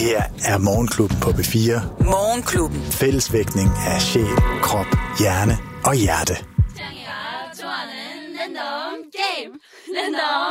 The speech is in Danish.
her er Morgenklubben på B4. Morgenklubben. Fællesvægtning af sjæl, krop, hjerne og hjerte. 좋아하는 랜덤 게임. 랜덤